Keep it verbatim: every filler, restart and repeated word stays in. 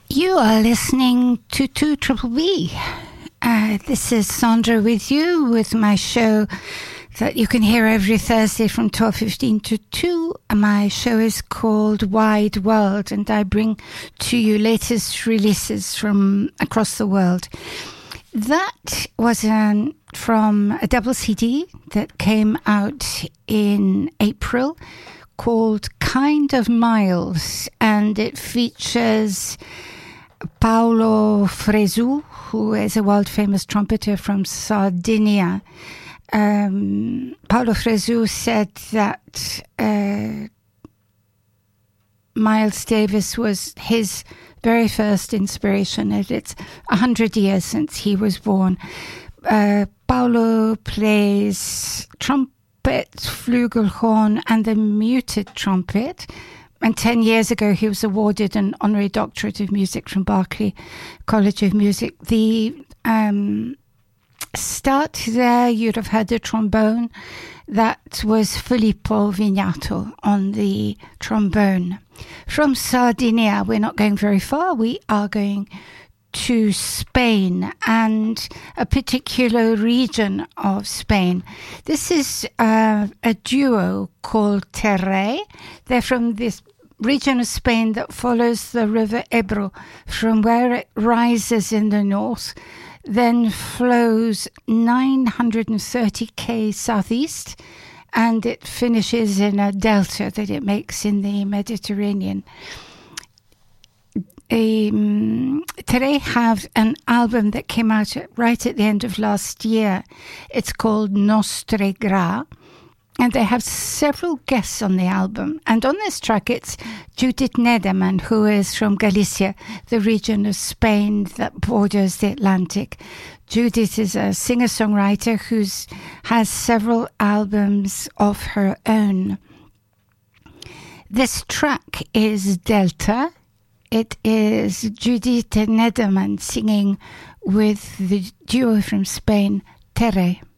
You are listening to two Triple B. Uh, this is Sandra with you with my show that you can hear every Thursday from twelve fifteen to two. My show is called Wide World, and I bring to you latest releases from across the world. That was an, from a double C D that came out in April called Kind of Miles, and it features Paolo Fresu, who is a world-famous trumpeter from Sardinia. Um, Paolo Fresu said that uh, Miles Davis was his very first inspiration, and it's a hundred years since he was born. Uh, Paolo plays trumpet, flugelhorn, and the muted trumpet. And ten years ago, he was awarded an honorary doctorate of music from Berklee College of Music. The um, start there, you'd have heard the trombone. That was Filippo Vignato on the trombone. From Sardinia, we're not going very far. We are going to Spain and a particular region of Spain. This is uh, a duo called Terre. They're from this region of Spain that follows the river Ebro, from where it rises in the north, then flows nine hundred thirty kilometers southeast, and it finishes in a delta that it makes in the Mediterranean. Um, Terre have an album that came out right at the end of last year. It's called Nostre Gra, and they have several guests on the album. And on this track, it's Judith Nederman, who is from Galicia, the region of Spain that borders the Atlantic. Judith is a singer-songwriter who has several albums of her own. This track is Delta. It is Judith Nederman singing with the duo from Spain, Terre.